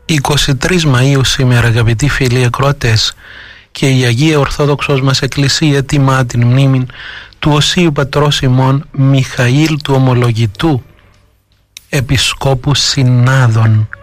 23 Μαΐου σήμερα, αγαπητοί φίλοι ακροατές, και η Αγία Ορθόδοξος μας Εκκλησία τιμά την μνήμη του Οσίου Πατρός ημών Μιχαήλ του Ομολογητού, Επισκόπου Συνάδων,